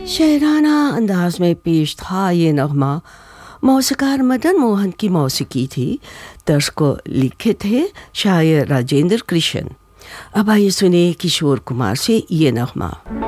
शायराना अंदाज में पेश था ये नगमा। मौसीकार मदन मोहन की मौसीकी थी। तर्ज को लिखे थे शायर राजेंद्र कृष्ण। अब आइए सुने किशोर कुमार से ये नगमा।